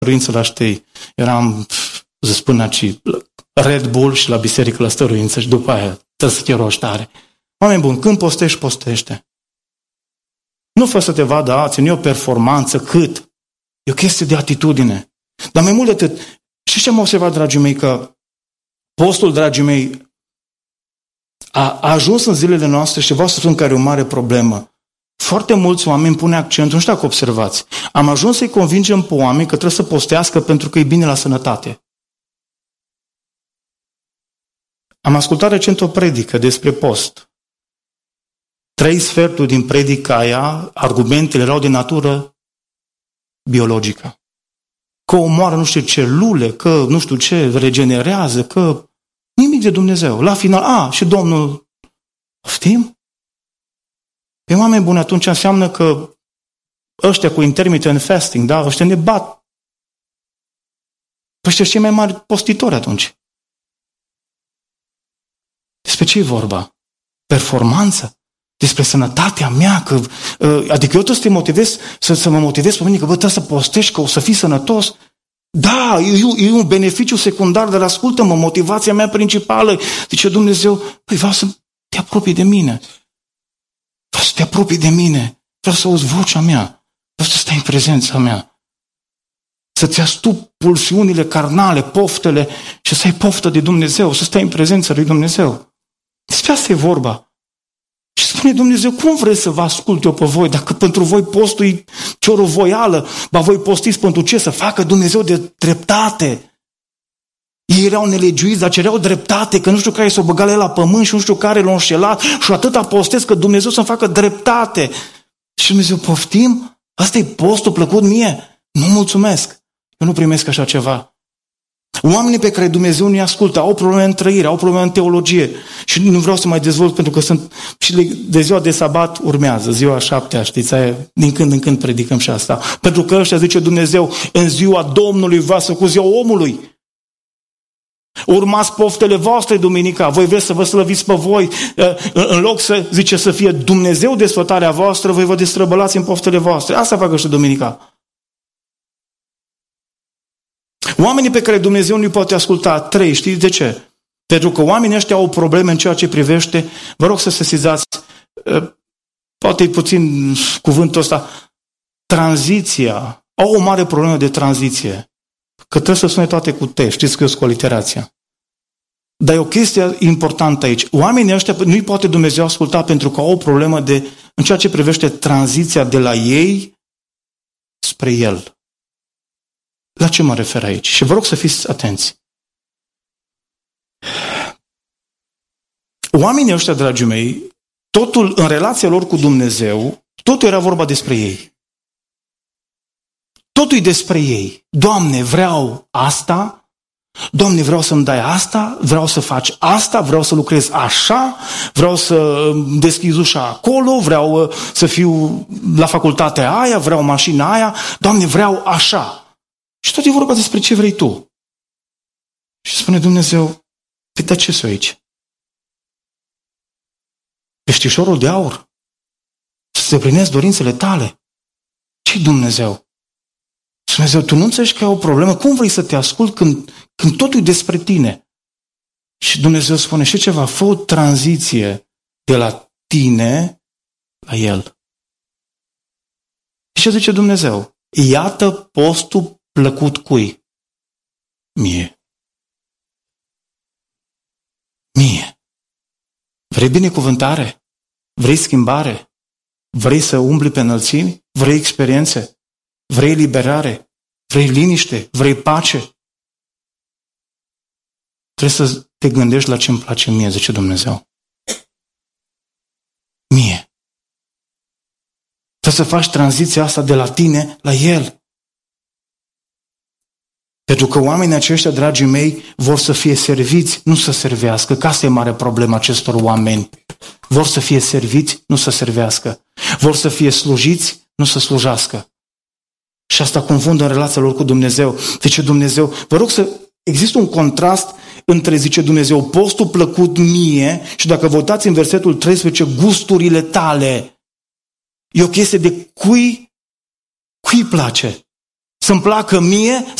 stăruință la ștei. Eram, să spun aici, Red Bull și la biserică la stăruință și după aia trebuie să te rogi tare. Oameni buni, când postești, postește. Nu fă să te vadă alții, nu e o performanță, cât. E o chestie de atitudine. Dar mai mult de atât, știți ce am observat, dragii mei, că postul, dragii mei, a ajuns în zilele noastre și vreau să spun că are o mare problemă. Foarte mulți oameni pune accentul, nu știu dacă observați, am ajuns să-i convingem pe oameni că trebuie să postească pentru că e bine la sănătate. Am ascultat recent o predică despre post. 3/4 din predica aia, argumentele erau de natură biologică. Că omoară nu știu celule, că nu știu ce, regenerează, că nimic de Dumnezeu. La final, și Domnul, poftim? Pe oameni buni, atunci înseamnă că ăștia cu intermittent fasting, da, ăștia ne bat. Ăștia cei mai mari postitori atunci. Despre ce e vorba? Performanță? Despre sănătatea mea? Adică eu trebuie să te motivez, să mă motivez pe mine că trebuie să postești, că o să fii sănătos? Da, e un beneficiu secundar, dar ascultă-mă, motivația mea principală, zice Dumnezeu, vreau să te apropii de mine. Vreau să te apropii de mine. Vreau să auzi vocea mea. Vreau să stai în prezența mea. Să-ți astupi pulsiunile carnale, poftele și să ai poftă de Dumnezeu, să stai în prezența lui Dumnezeu. Despre asta e vorba. Și spune Dumnezeu, cum vreți să vă ascult eu pe voi, dacă pentru voi postul e ciorovoială, ba voi postiți pentru ce? Să facă Dumnezeu de dreptate. Ei erau nelegiuiți, dar cereau dreptate, că nu știu care s-o băga la pământ și nu știu care l-a înșelat și atâta postez că Dumnezeu să-mi facă dreptate. Și Dumnezeu, poftim? Asta e postul plăcut mie? Nu mulțumesc. Eu nu primesc așa ceva. Oamenii pe care Dumnezeu nu-i ascultă au probleme în trăire, au probleme în teologie. Și nu vreau să mai dezvolt pentru că sunt și de ziua de sabat urmează, ziua 7-a, știți, aia, din când în când predicăm și asta. Pentru că ăștia, zice Dumnezeu, în ziua Domnului va să cu ziua omului. Urmați poftele voastre duminica, voi vreți să vă slăviți pe voi, în loc să, zice, să fie Dumnezeu desfătarea voastră, voi vă destrăbălați în poftele voastre. Asta fac ăștia duminica. Oamenii pe care Dumnezeu nu-i poate asculta, 3, știți de ce? Pentru că oamenii ăștia au probleme în ceea ce privește, vă rog să sesizați, poate e puțin cuvântul ăsta, tranziția. Au o mare problemă de tranziție. Că trebuie să sune toate cu T, știți că eu sunt cu aliterația. Dar e o chestie importantă aici. Oamenii ăștia nu-i poate Dumnezeu asculta pentru că au o problemă în ceea ce privește tranziția de la ei spre El. La ce mă refer aici? Și vă rog să fiți atenți. Oamenii ăștia, dragii mei, totul în relația lor cu Dumnezeu, totul era vorba despre ei. Totul e despre ei. Doamne, vreau asta. Doamne, vreau să-mi dai asta. Vreau să faci asta. Vreau să lucrez așa. Vreau să deschizi ușa acolo. Vreau să fiu la facultatea aia. Vreau mașina aia. Doamne, vreau așa. Și tot e vorba despre ce vrei tu. Și spune Dumnezeu, păi de ce sunt aici? Peștișorul de aur. Să îndeplinesc dorințele tale. Ce-i Dumnezeu? Și Dumnezeu, tu nu înțelegi că e o problemă? Cum vrei să te ascult când totul e despre tine? Și Dumnezeu spune, și ceva, fă o tranziție de la tine la El. Și ce zice Dumnezeu? Iată postul plăcut cui? Mie. Mie. Vrei binecuvântare? Vrei schimbare? Vrei să umbli pe înălțimi? Vrei experiențe? Vrei liberare? Vrei liniște? Vrei pace? Trebuie să te gândești la ce îmi place mie, zice Dumnezeu. Mie. Trebuie să faci tranziția asta de la tine la El. Pentru că oamenii aceștia, dragii mei, vor să fie serviți, nu să servească. Că asta e mare problemă acestor oameni. Vor să fie serviți, nu să servească. Vor să fie slujiți, nu să slujească. Și asta confundă în relația lor cu Dumnezeu. Zice Dumnezeu, vă rog să există un contrast între, zice Dumnezeu, postul plăcut mie și dacă vă uitați în versetul 13, gusturile tale. E o chestie de cui place. să-mi placă mie